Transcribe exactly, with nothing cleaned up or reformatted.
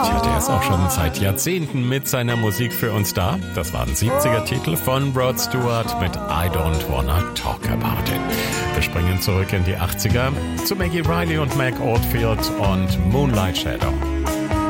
Tja, der ist auch schon seit Jahrzehnten mit seiner Musik für uns da. Das war ein siebziger-Titel von Rod Stewart mit I Don't Wanna Talk About It. Wir springen zurück in die achtziger zu Maggie Reilly und Mac Oldfield und Moonlight Shadow.